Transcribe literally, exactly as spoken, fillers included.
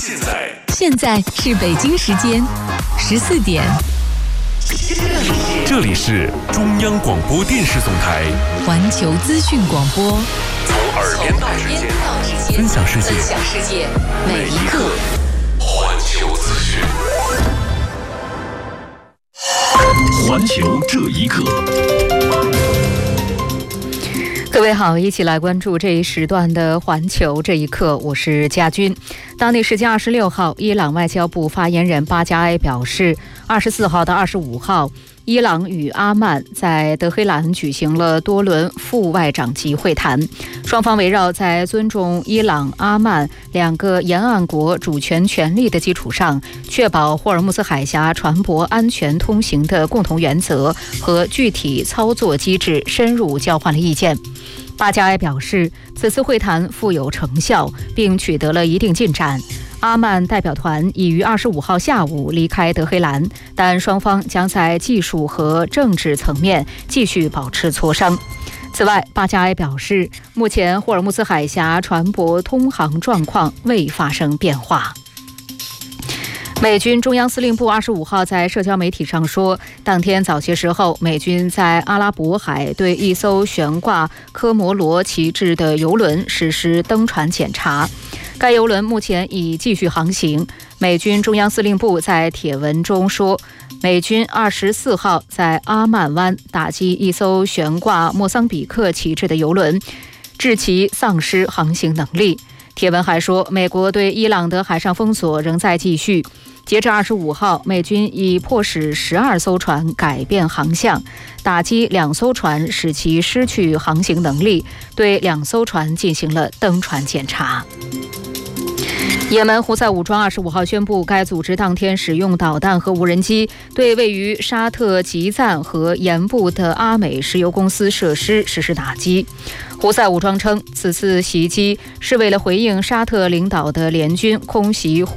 现在现在是北京时间十四点。 这里是中央广播电视总台环球资讯广播， 从耳边到指尖，分享世界，每一刻环球资讯。环球这一刻。 各位好，一起来关注这一时段的环球这一刻，我是佳君。当地时间二十六号，伊朗外交部发言人巴加埃表示，二十四号到二十五号，伊朗与阿曼在德黑兰举行了多轮副外长级会谈，双方围绕在尊重伊朗、阿曼两个沿岸国主权权利的基础上，确保霍尔木兹海峡船舶安全通行的共同原则和具体操作机制深入交换了意见。巴加埃表示，此次会谈富有成效，并取得了一定进展。阿曼代表团已于二十五号下午离开德黑兰，但双方将在技术和政治层面继续保持磋商。此外，巴加埃表示，目前霍尔木兹海峡船舶通航状况未发生变化。美军中央司令部二十五号在社交媒体上说，当天早些时候，美军在阿拉伯海对一艘悬挂科摩罗旗帜的邮轮实施登船检查，该邮轮目前已继续航行。美军中央司令部在帖文中说，美军二十四号在阿曼湾打击一艘悬挂莫桑比克旗帜的邮轮，致其丧失航行能力。帖文还说，美国对伊朗的海上封锁仍在继续。截至二十五号，美军已迫使十二艘船改变航向，打击两艘船，使其失去航行能力，对两艘船进行了登船检查。也门胡塞武装二十五号宣布，该组织当天使用导弹和无人机对位于沙特吉赞和盐部的阿美石油公司设施实施打击。胡塞武装称，此次袭击是为了回应沙特领导的联军空袭胡